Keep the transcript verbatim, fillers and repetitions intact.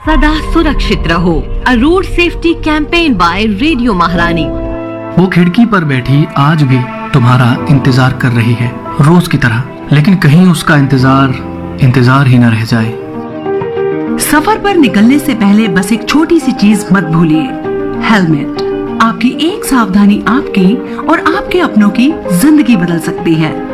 सदा सुरक्षित रहो। अ road safety campaign bye radio महारानी। वो खिड़की पर बैठी आज भी तुम्हारा इंतजार कर रही है, रोज की तरह, लेकिन कहीं उसका इंतजार इंतजार ही न रह जाए। सफर पर निकलने से पहले बस एक छोटी सी चीज मत भूलिए, हेलमेट। आपकी एक सावधानी आपकी और आपके अपनों की जिंदगी बदल सकती है।